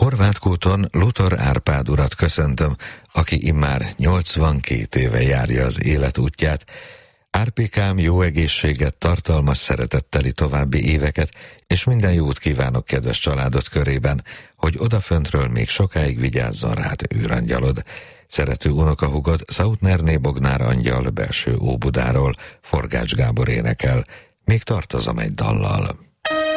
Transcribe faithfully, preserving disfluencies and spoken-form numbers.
Horváth-kúton Luthor Árpád urat köszöntöm, aki immár nyolcvankét éve járja az élet útját. Árpikám, jó egészséget, tartalmas szeretetteli további éveket, és minden jót kívánok kedves családod körében, hogy odaföntről még sokáig vigyázzon rád őrangyalod. Szerető unokahúgod Szautnerné Bognár angyal, belső Óbudáról, Forgács Gábor énekel. Még tartozom egy dallal.